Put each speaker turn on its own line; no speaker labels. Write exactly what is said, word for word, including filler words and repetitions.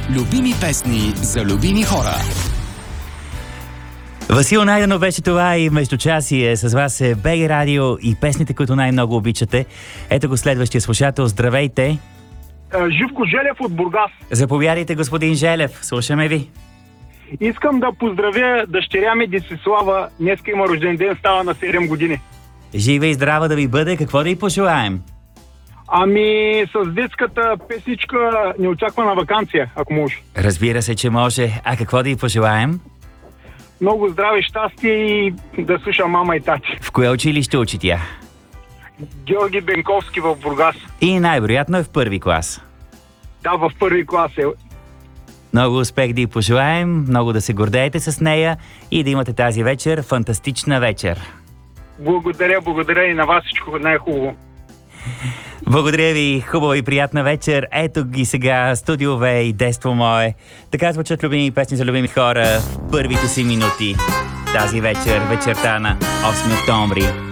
Любими песни за любими хора.
Васил Найденов беше това и междучасие. С вас е БГ Радио и песните, които най-много обичате. Ето го следващия слушател. Здравейте!
Живко Желев от Бургас.
Заповядайте, господин Желев. Слушаме ви.
Искам да поздравя дъщеря ми Десислава. Днеска има рожден ден, става на седем години.
Жива и здрава да ви бъде. Какво да й пожелаем?
Ами с детската песничка Неочаквана ваканция, ако може.
Разбира се, че може. А какво да й пожелаем?
Много здраве, щастие и да слуша мама и тати.
В кое училище учи тя?
Георги Бенковски в Бургас.
И най-вероятно е в първи клас.
Да, в първи клас е.
Много успех да й пожелаем, много да се гордеете с нея и да имате тази вечер фантастична вечер.
Благодаря, благодаря и на вас всичко най-хубаво.
Благодаря ви, хубава и приятна вечер. Ето ги сега, Студио В и Детство мое. Така звучат любими песни за любими хора в първите си минути тази вечер, вечерта на осми октомври.